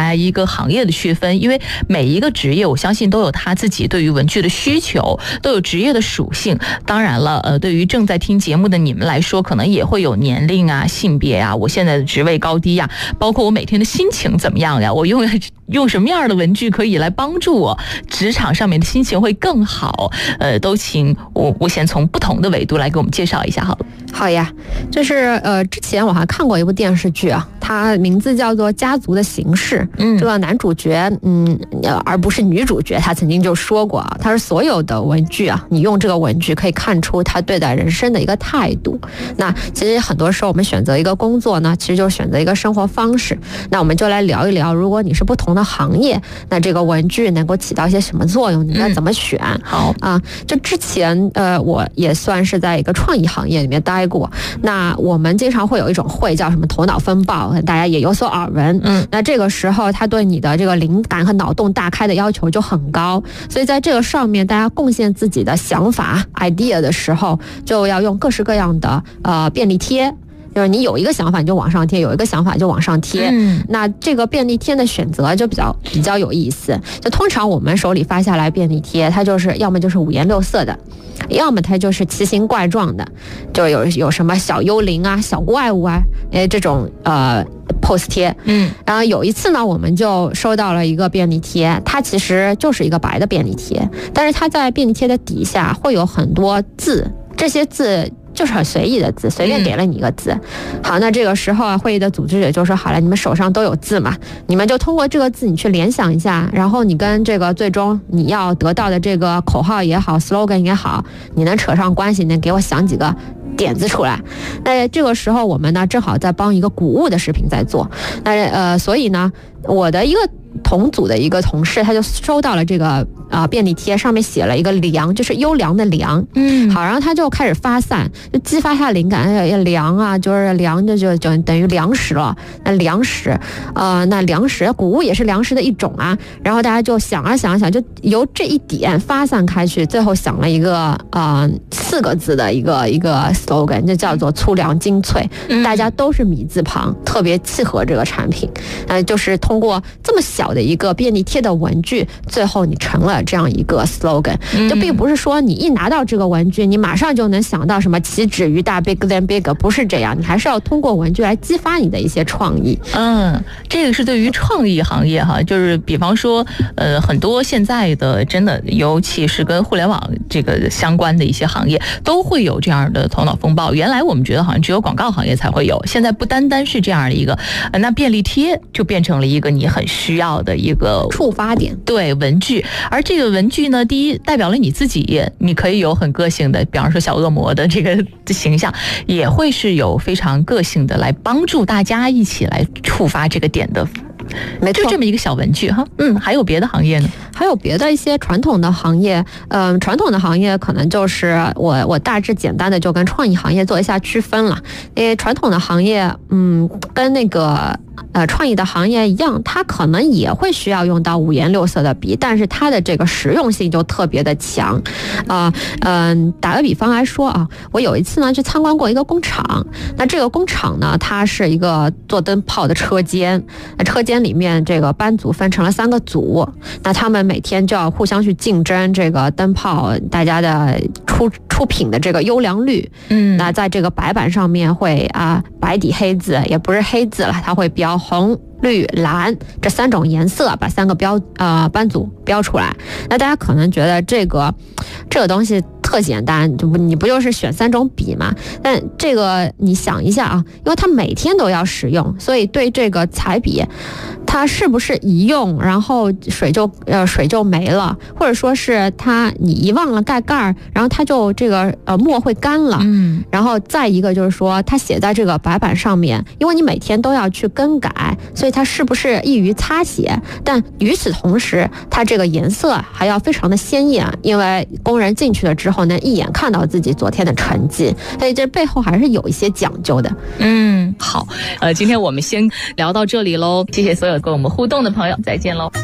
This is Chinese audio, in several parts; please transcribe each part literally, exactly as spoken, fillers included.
家一个行业的区分，因为每一个职业我相信都有他自己对于文具的需求，都有职业的属性。当然了，呃，对于正在听节目的你们来说，可能也会有年龄啊、性别啊、我现在的职位高低呀、啊，包括我每天的心情怎么样呀，我用用什么样的文具可以来帮助我职场上面的心情会更好。呃，都请我我先从不同的维度来给我们介绍一下好了。 好呀，就是呃，之前我还看过一部电视剧啊，它名字叫做《家族的形式》。嗯，这个男主角，嗯，而不是女主角，他曾经就说过啊，他说所有的文具啊，你用这个文具可以看出他对待人生的一个态度。那其实很多时候我们选择一个工作呢，其实就是选择一个生活方式。那我们就来聊一聊，如果你是不同的行业，那这个文具能够起到一些什么作用？你应该怎么选？嗯、好啊，就之前呃，我也算是在一个创意行业里面待过。那我们经常会有一种会叫什么头脑风暴，大家也有所耳闻。嗯，那这个时候他对你的这个灵感和脑洞大开的要求就很高，所以在这个上面，大家贡献自己的想法 idea 的时候，就要用各式各样的呃便利贴。就是你有一个想法你就往上贴，有一个想法就往上贴。嗯，那这个便利贴的选择就比较比较有意思。就通常我们手里发下来便利贴，它就是要么就是五颜六色的，要么它就是奇形怪状的，就有有什么小幽灵啊、小怪物啊，哎这种呃 pose 贴。嗯，然后有一次呢，我们就收到了一个便利贴，它其实就是一个白的便利贴，但是它在便利贴的底下会有很多字，这些字就是很随意的字，随便给了你一个字。嗯、好，那这个时候啊，会议的组织者就说好了，你们手上都有字嘛，你们就通过这个字你去联想一下，然后你跟这个最终你要得到的这个口号也好 slogan 也好，你能扯上关系，能给我想几个点子出来。那这个时候我们呢正好在帮一个谷物的视频在做，那呃所以呢我的一个同组的一个同事他就收到了这个啊、呃、便利贴，上面写了一个良，就是优良的良。嗯，好，然后他就开始发散，就激发他灵感，哎粮啊，就是粮就就就等于粮食了。那粮食，呃，那粮食谷物也是粮食的一种啊。然后大家就想啊想啊想，就由这一点发散开去，最后想了一个呃四个字的一个一个 slogan， 就叫做粗粮精粹。嗯、大家都是米字旁，特别契合这个产品。呃，就是通过这么小的一个便利贴的文具，最后你成了这样一个 slogan。就并不是说你一拿到这个文具，你马上就能想到什么岂止于大 big than big， 不是这样，你还是要通过文具来激发你的一些创意。嗯， 这个是对于创意行业哈，就是比方说，呃，很多现在的真的，尤其是跟互联网这个相关的一些行业，都会有这样的头脑风暴。原来我们觉得好像只有广告行业才会有，现在不单单是这样的一个，呃、那便利贴就变成了一个你很需要的一个触发点， 对文具。而这个文具呢，第一代表了你自己，你可以有很个性的，比方说小恶魔的这个形象，也会是有非常个性的来帮助大家一起来触发这个点的。没错，就这么一个小文具哈。嗯，还有别的行业呢？ 还有别的一些传统的行业，嗯、呃，传统的行业可能就是我我大致简单的就跟创意行业做一下区分了。因为传统的行业，嗯，跟那个呃创意的行业一样，它可能也会需要用到五颜六色的笔，但是它的这个实用性就特别的强。啊、呃，嗯、呃，打个比方来说啊，我有一次呢去参观过一个工厂，那这个工厂呢，它是一个做灯泡的车间，那车间里面这个班组分成了三个组，那他们每天就要互相去竞争这个灯泡大家的出出品的这个优良率。嗯，那在这个白板上面会啊白底黑字，也不是黑字了，它会标红绿蓝这三种颜色，把三个标呃班组标出来。那大家可能觉得这个这个东西特简单，就不你不就是选三种笔吗？但这个你想一下啊，因为它每天都要使用，所以对这个彩笔，它是不是一用然后水就呃水就没了，或者说是它你遗忘了盖盖，然后它就这个呃墨会干了。嗯，然后再一个就是说，它写在这个白板上面，因为你每天都要去更改，所以它是不是易于擦写？但与此同时，它这个颜色还要非常的鲜艳，因为工人进去了之后能一眼看到自己昨天的成绩，所以这背后还是有一些讲究的。 嗯，好，呃，今天我们先聊到这里喽，谢谢所有跟我们互动的朋友，再见喽。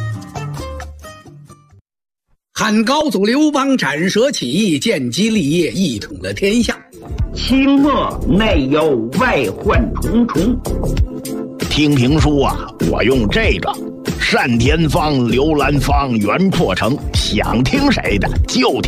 汉高祖刘邦斩蛇起义，建基立业，一统了天下。 清末内忧外患重重。 听评书啊，我用这个； 单田芳、刘兰芳、袁阔成，想听谁的就听